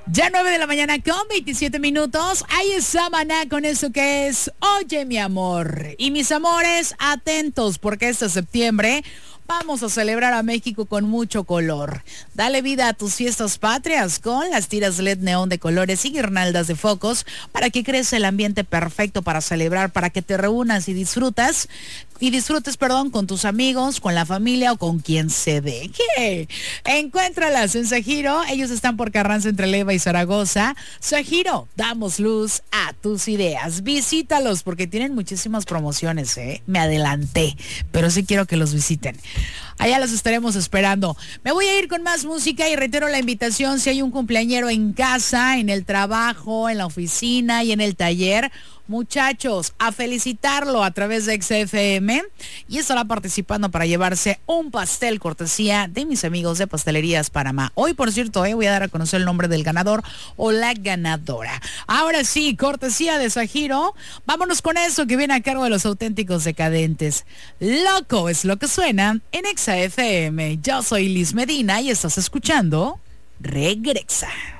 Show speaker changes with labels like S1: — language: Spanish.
S1: Ya 9 de la mañana con 27 minutos. Ahí está Maná con eso que es Oye mi amor. Y mis amores, atentos porque este septiembre vamos a celebrar a México con mucho color. Dale vida a tus fiestas patrias con las tiras LED neón de colores y guirnaldas de focos para que crees el ambiente perfecto para celebrar, para que te reúnas y disfrutes, con tus amigos, con la familia o con quien se deje. Encuéntralas en Sajiro. Ellos están por Carranza entre Leva y Zaragoza. Sajiro, damos luz a tus ideas. Visítalos porque tienen muchísimas promociones, Me adelanté, pero sí quiero que los visiten. Allá los estaremos esperando. Me voy a ir con más música y reitero la invitación. Si hay un cumpleañero en casa, en el trabajo, en la oficina y en el taller, muchachos, a felicitarlo a través de XFM y estará participando para llevarse un pastel cortesía de mis amigos de Pastelerías Panamá. Hoy, por cierto, voy a dar a conocer el nombre del ganador o la ganadora. Ahora sí, cortesía de Sajiro. Vámonos con eso que viene a cargo de los auténticos decadentes. Loco es lo que suena en XFM. Yo soy Liz Medina y estás escuchando Regresa.